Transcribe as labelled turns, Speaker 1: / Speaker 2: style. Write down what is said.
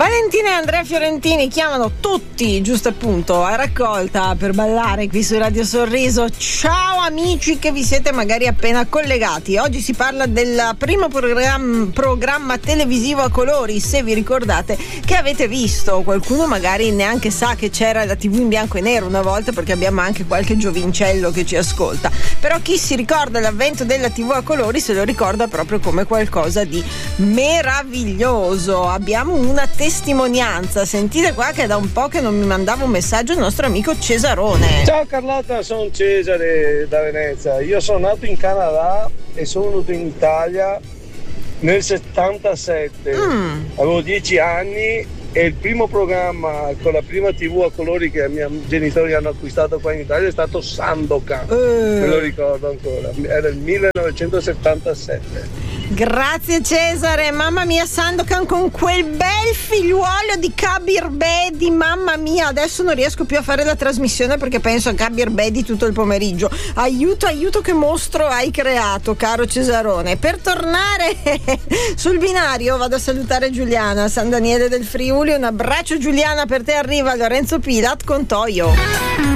Speaker 1: Valentina e Andrea Fiorentini chiamano tutti, giusto appunto, a raccolta per ballare qui su Radio Sorriso. Ciao amici che vi siete magari appena collegati. Oggi si parla del primo programma televisivo a colori, se vi ricordate, che avete visto. Qualcuno magari neanche sa che c'era la TV in bianco e nero una volta, perché abbiamo anche qualche giovincello che ci ascolta. Però chi si ricorda l'avvento della TV a colori se lo ricorda proprio come qualcosa di meraviglioso. Abbiamo una testimonianza, sentite qua che è da un po' che non mi mandava un messaggio il nostro amico Cesarone.
Speaker 2: Ciao Carlotta, sono Cesare da Venezia. Io sono nato in Canada e sono venuto in Italia nel 77. Avevo 10 anni e il primo programma con la prima TV a colori che i miei genitori hanno acquistato qua in Italia è stato Sandokan. Me lo ricordo ancora, era il 1977.
Speaker 1: Grazie Cesare, mamma mia, Sandokan con quel bel figliuolo di Kabir Bedi, mamma mia, adesso non riesco più a fare la trasmissione perché penso a Kabir Bedi tutto il pomeriggio. Aiuto, che mostro hai creato, caro Cesarone. Per tornare sul binario vado a salutare Giuliana, San Daniele del Friuli. Un abbraccio Giuliana, per te arriva Lorenzo Pilat con Toio.